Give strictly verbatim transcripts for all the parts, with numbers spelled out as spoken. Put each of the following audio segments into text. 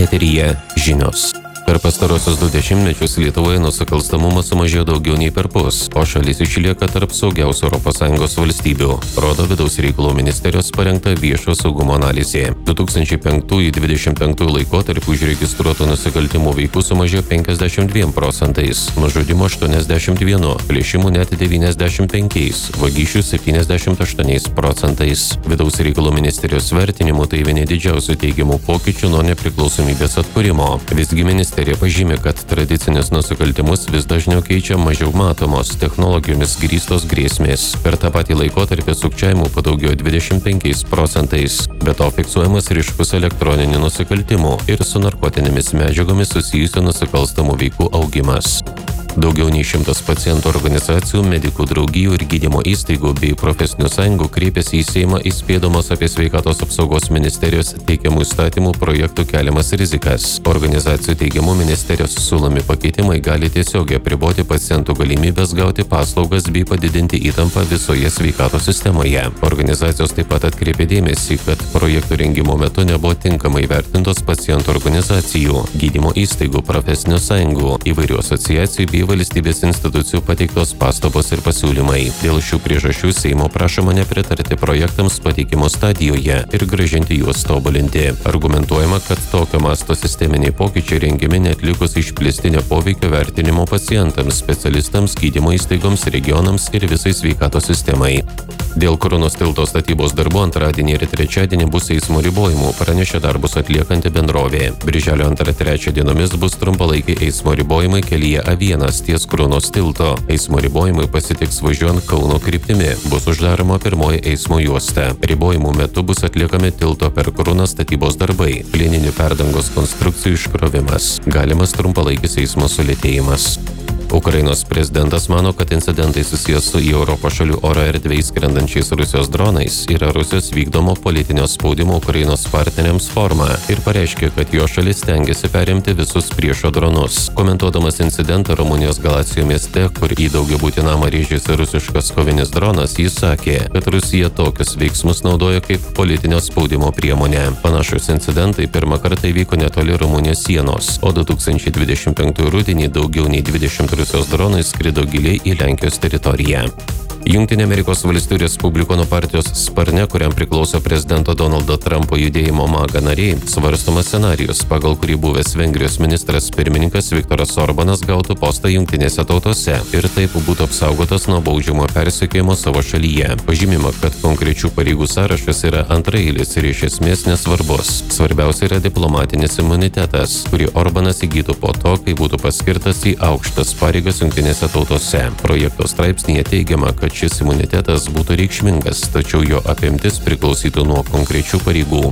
Eteryje žinios. Per pastarosius du dešimtmečius Lietuvoje nusikalstamumas sumažėjo daugiau nei perpus, o šalis išlieka tarp saugiausių Europos Sąjungos valstybių, rodo Vidaus reikalų ministerijos parengta viešo saugumo analizė. du tūkstančiai penktųjų - dvidešimt penktųjų laikotarpiu užregistruotų nusikaltimų veikų sumažėjo penkiasdešimt dviem procentais, nužudimo aštuoniasdešimt vienu, plėšimų net devyniasdešimt penkiais, vagysčių septyniasdešimt aštuoniais procentais. Vidaus reikalų ministerijos vertinimu tai vieni didžiausių teigiamų pokyčių nuo nepriklausomybės atkūrimo. Visgi ministerija pažymi, kad tradicinius nusikaltimus vis dažniau keičia mažiau matomos, technologijomis grįstos grėsmės. Per tą patį laikotarpį sukčiavimų padaugėjo dvidešimt penkiais procentais. Be to fiksuojamas ryškus elektroninių nusikaltimų ir su narkotinėmis medžiagomis susijusių nusikalstamų veikų augimas. Daugiau nei šimtas pacientų organizacijų, medikų draugijų ir gydymo įstaigų bei profesinių sąjungų kreipėsi į Seimą įspėdamos apie sveikatos apsaugos ministerijos teikiamų įstatymų projektų keliamas rizikas. Organizacijų teigiamų ministerijos siūlomi pakeitimai gali tiesiogiai apriboti pacientų galimybės gauti paslaugas bei padidinti įtampą visoje sveikatos sistemoje. Organizacijos taip pat atkreipė dėmesį, kad projektų rengimo metu nebuvo tinkamai vertintos pacientų organizacijų, gydymo įstaigų, profesinių sąjungų, įvairių asociacijų bei valstybės institucijų pateiktos pastabos ir pasiūlymai. Dėl šių priežasčių Seimo prašoma nepritarti projektams pateikimo stadijoje ir grąžinti juos tobulinti. Argumentuojama, kad tokio masto sisteminiai pokyčiai rengiami neatlikus išplėstinio poveikio vertinimo pacientams, specialistams, gydymo įstaigoms, regionams ir visai sveikatos sistemai. Dėl Kruonos tilto statybos darbų antradienį ir trečiadienį bus eismo ribojimų, pranešė darbus atliekanti bendrovė. Birželio antrą trečią dienomis bus trumpalaikiai eismo ribojimai kelyje A vienas ties Kruonos tilto. Eismo ribojimai pasitiks važiuojant Kauno kryptimi. Bus uždaroma pirmoji eismo juosta. Ribojimų metu bus atliekami tilto per Kruoną statybos darbai, plieninių perdangos konstrukcijų iškrovimas. Galimas trumpalaikis eismo sulėtėjimas. Ukrainos prezidentas mano, kad incidentai susijęs su į Europos šalių oro erdvėje skrendančiais Rusijos dronais yra Rusijos vykdomo politinio spaudimo Ukrainos partneriams forma ir pareiškė, kad jo šalis stengiasi perimti visus priešo dronus. Komentuodamas incidentą Rumunijos Galacijo mieste, kur į daugiabutį namą rėžėsi rusiškas kovinis dronas, jis sakė, kad Rusija tokius veiksmus naudoja kaip politinio spaudimo priemonę. Panašus incidentai pirmą kartą įvyko netoli Rumunijos sienos, o du tūkstančiai dvidešimt penktųjų rudenį daugiau nei dvidešimt Rusijos dronai skrido giliai į Lenkijos teritoriją. Jungtinė Amerikos valstijų Respublikonų partijos sparne, kuriam priklauso prezidento Donaldo Trumpo judėjimo MAGA nariai, svarstomas scenarijus, pagal kurį buvęs Vengrijos ministras pirmininkas Viktoras Orbanas gautų postą Jungtinėse tautose ir taip būtų apsaugotas nuo baudžiamo persekiojimo savo šalyje. Pažymima, kad konkrečių pareigų sąrašas yra antraeilis ir iš esmės nesvarbus. Svarbiausia yra diplomatinis imunitetas, kurį Orbanas įgytų po to, kai būtų paskirtas į aukštas pareigas Jungtinėse tautose. Projekto straipsnyje teigiama, kad šis imunitetas būtų reikšmingas, tačiau jo apimtis priklausytų nuo konkrečių pareigų.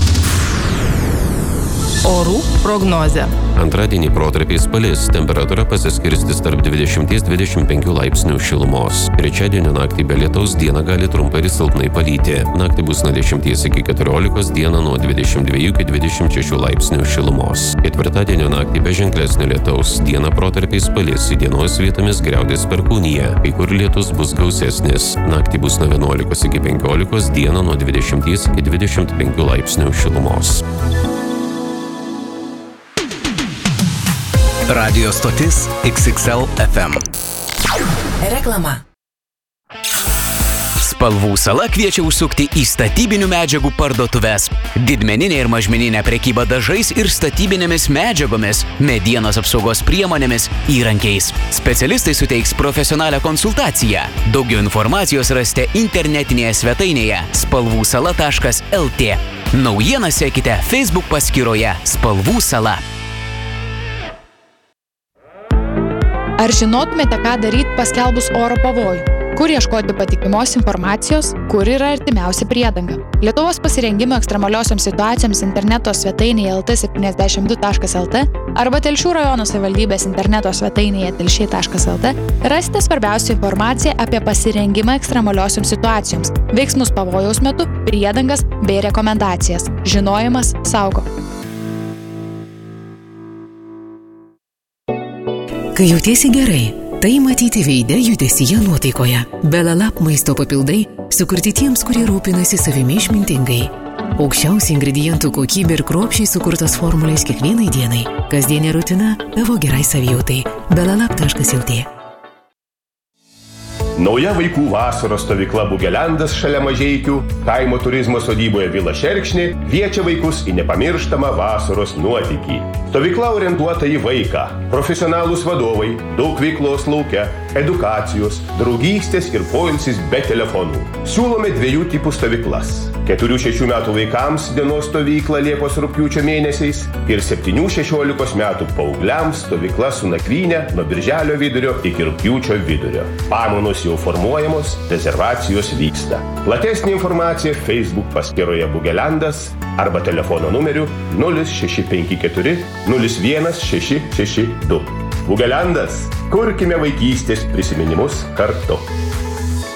Orų prognozė. Antradienį protarpiais palis, temperatūra pasiskirstys tarp dvidešimt dvidešimt penkių laipsnių šilumos. Trečiadienio naktį be lietaus dieną gali trumpai ir silpnai palyti. Naktį bus nuo dešimties iki keturiolikos, dieną nuo dvidešimt dviejų iki dvidešimt šešių laipsnių šilumos. Ketvirtadienio naktį be ženklesnio lietaus, dieną protarpiais palis, įdienos vietomis griaudės perkūnija, kai kur lietus bus gausesnis. Naktį bus nuo vienuolikos iki penkiolikos, dieną nuo dvidešimties iki dvidešimt penkių laipsnių šilumos. Radio stotis X X L F M. Reklama. Spalvų sala kviečia užsukti į statybinių medžiagų parduotuves. Didmeninė ir mažmeninė prekyba dažais ir statybinėmis medžiagomis, medienos apsaugos priemonėmis, įrankiais. Specialistai suteiks profesionalią konsultaciją. Daugiau informacijos rasite internetinėje svetainėje spalvų sala taškas L T. Naujieną sekite Facebook paskyroje Spalvų sala. Ar žinotumėte, ką daryti paskelbus oro pavojų? Kur ieškoti patikimos informacijos, kur yra artimiausia priedanga? Lietuvos pasirengimo ekstremaliosioms situacijoms interneto svetainėje L T septyniasdešimt du taškas L T arba Telšių rajono savivaldybės interneto svetainėje telšiai taškas L T rasite svarbiausią informaciją apie pasirengimą ekstremaliosioms situacijoms, veiksmus pavojaus metu, priedangas bei rekomendacijas. Žinojimas saugo. Kai jautiesi gerai, tai matyti veide, judesyje, nuotaikoje. Belalap maisto papildai sukurti tiems, kurie rūpinasi savimi išmintingai. Aukščiausia ingredientų kokybė ir kruopščiai sukurtos formulės kiekvienai dienai. Kasdienė rutina tavo gerai savijautai. belalab taškas lt. Nauja vaikų vasaros stovykla Bugelendas šalia Mažeikių, kaimo turizmo sodyboje Vila Šerkšnė, kviečia vaikus į nepamirštamą vasaros nuotykį. Stovykla orientuota į vaiką. Profesionalūs vadovai, daug veiklos lauke, edukacijos, draugystės ir poilsis be telefonų. Siūlome dviejų tipų stovyklas. keturių šešių metų vaikams dienos stovykla Liepos rugpjūčio mėnesiais ir septynių šešiolikos metų paaugliams stovykla su nakvyne nuo birželio vidurio iki rugpjūčio vidurio. Pamainos jau formuojamos, rezervacijos vyksta. Platesnė informacija Facebook paskyroje Bugelendas arba telefono numeriu nulis šeši penki keturi nulis vienas šeši šeši du. Bugelendas, kurkime vaikystės prisiminimus kartu.